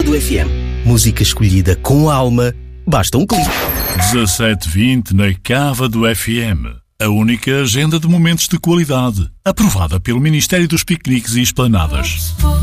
do FM. Música escolhida com alma. Basta um clique. 17:20 na Cava do FM. A única agenda de momentos de qualidade, aprovada pelo Ministério dos Piqueniques e Esplanadas.